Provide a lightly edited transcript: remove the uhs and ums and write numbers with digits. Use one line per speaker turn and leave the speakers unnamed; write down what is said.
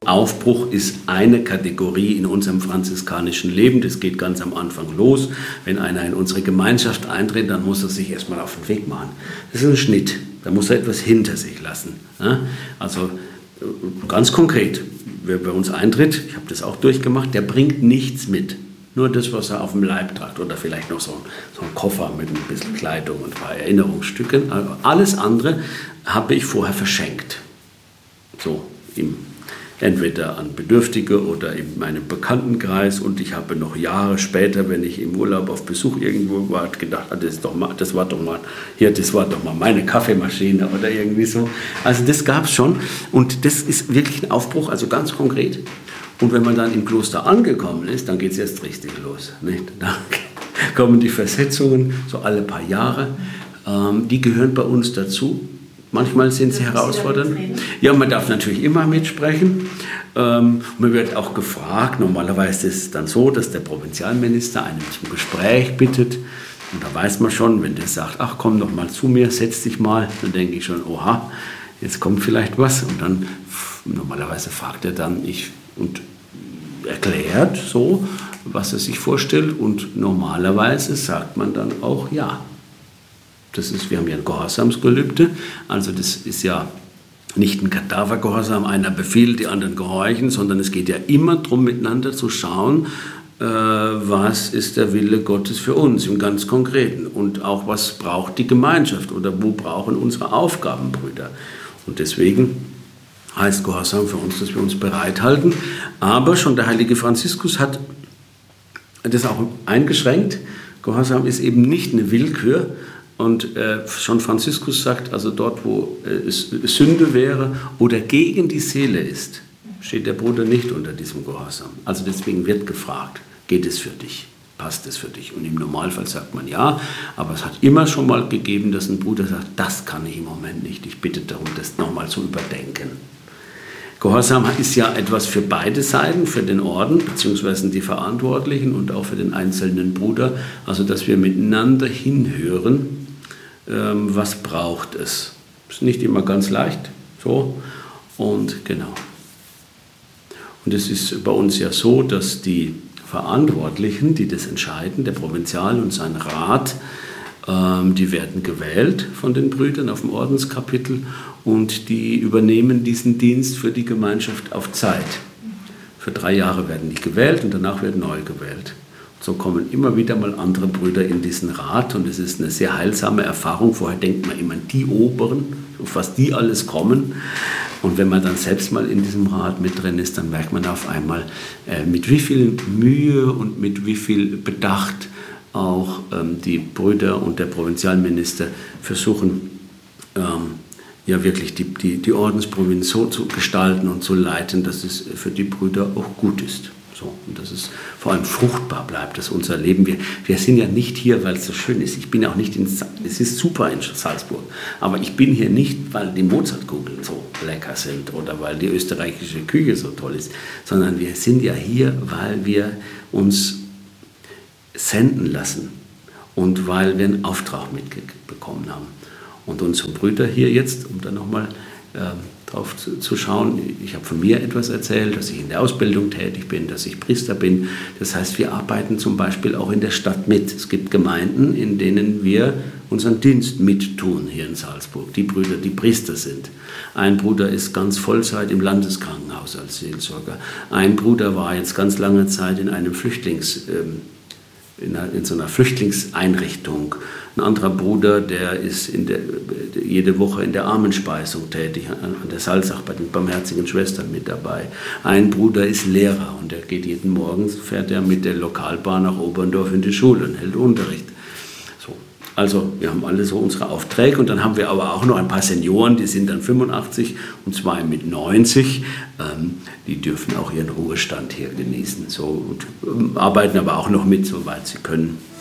Aufbruch ist eine Kategorie in unserem franziskanischen Leben. Das geht ganz am Anfang los. Wenn einer in unsere Gemeinschaft eintritt, dann muss er sich erstmal auf den Weg machen. Das ist ein Schnitt. Da muss er etwas hinter sich lassen. Also ganz konkret, wer bei uns eintritt, ich habe das auch durchgemacht, der bringt nichts mit. Nur das, was er auf dem Leib tragt oder vielleicht noch so ein Koffer mit ein bisschen Kleidung und ein paar Erinnerungsstücken. Alles andere habe ich vorher verschenkt. So, entweder an Bedürftige oder in meinem Bekanntenkreis. Und ich habe noch Jahre später, wenn ich im Urlaub auf Besuch irgendwo war, gedacht, das war doch mal meine Kaffeemaschine oder irgendwie so. Also das gab es schon. Und das ist wirklich ein Aufbruch, also ganz konkret. Und wenn man dann im Kloster angekommen ist, dann geht es erst richtig los. Nicht? Dann kommen die Versetzungen so alle paar Jahre. Die gehören bei uns dazu. Manchmal sind sie herausfordernd. Ja, man darf natürlich immer mitsprechen. Man wird auch gefragt. Normalerweise ist es dann so, dass der Provinzialminister einen zum Gespräch bittet. Und da weiß man schon, wenn der sagt, ach komm doch mal zu mir, setz dich mal, dann denke ich schon, oha, jetzt kommt vielleicht was. Und dann normalerweise fragt er dann und erklärt so, was er sich vorstellt. Und normalerweise sagt man dann auch ja. Wir haben ja ein Gehorsamsgelübde, also das ist ja nicht ein Kadavergehorsam, einer befiehlt, die anderen gehorchen, sondern es geht ja immer darum, miteinander zu schauen, was ist der Wille Gottes für uns im ganz Konkreten und auch was braucht die Gemeinschaft oder wo brauchen unsere Aufgabenbrüder. Und deswegen heißt Gehorsam für uns, dass wir uns bereithalten. Aber schon der heilige Franziskus hat das auch eingeschränkt. Gehorsam ist eben nicht eine Willkür. Und schon Franziskus sagt, also dort, wo es Sünde wäre oder gegen die Seele ist, steht der Bruder nicht unter diesem Gehorsam. Also deswegen wird gefragt, geht es für dich? Passt es für dich? Und im Normalfall sagt man ja, aber es hat immer schon mal gegeben, dass ein Bruder sagt, das kann ich im Moment nicht, ich bitte darum, das nochmal zu überdenken. Gehorsam ist ja etwas für beide Seiten, für den Orden bzw. die Verantwortlichen und auch für den einzelnen Bruder, also dass wir miteinander hinhören, was braucht es. Ist nicht immer ganz leicht, so und genau. Und es ist bei uns ja so, dass die Verantwortlichen, die das entscheiden, der Provinzial und sein Rat, die werden gewählt von den Brüdern auf dem Ordenskapitel und die übernehmen diesen Dienst für die Gemeinschaft auf Zeit. Für 3 Jahre werden die gewählt und danach wird neu gewählt. So kommen immer wieder mal andere Brüder in diesen Rat und es ist eine sehr heilsame Erfahrung. Vorher denkt man immer, die Oberen, auf was die alles kommen. Und wenn man dann selbst mal in diesem Rat mit drin ist, dann merkt man auf einmal, mit wie viel Mühe und mit wie viel Bedacht auch die Brüder und der Provinzialminister versuchen, ja wirklich die Ordensprovinz so zu gestalten und zu leiten, dass es für die Brüder auch gut ist. So, und dass es vor allem fruchtbar bleibt, dass unser Leben, wir sind ja nicht hier, weil es so schön ist. Ich bin auch nicht es ist super in Salzburg, aber ich bin hier nicht, weil die Mozartkugeln so lecker sind oder weil die österreichische Küche so toll ist, sondern wir sind ja hier, weil wir uns senden lassen und weil wir einen Auftrag mitbekommen haben. Und unsere Brüder hier jetzt, um da nochmal drauf zu schauen, ich habe von mir etwas erzählt, dass ich in der Ausbildung tätig bin, dass ich Priester bin. Das heißt, wir arbeiten zum Beispiel auch in der Stadt mit. Es gibt Gemeinden, in denen wir unseren Dienst mittun hier in Salzburg. Die Brüder, die Priester sind. Ein Bruder ist ganz Vollzeit im Landeskrankenhaus als Seelsorger. Ein Bruder war jetzt ganz lange Zeit in einem in so einer Flüchtlingseinrichtung. Ein anderer Bruder, der ist jede Woche in der Armenspeisung tätig, an der Salzach bei den Barmherzigen Schwestern mit dabei. Ein Bruder ist Lehrer und der geht jeden Morgen, fährt er mit der Lokalbahn nach Oberndorf in die Schule und hält Unterricht. So. Also wir haben alle so unsere Aufträge und dann haben wir aber auch noch ein paar Senioren, die sind dann 85 und 2 mit 90. Die dürfen auch ihren Ruhestand hier genießen so, und arbeiten aber auch noch mit, soweit sie können.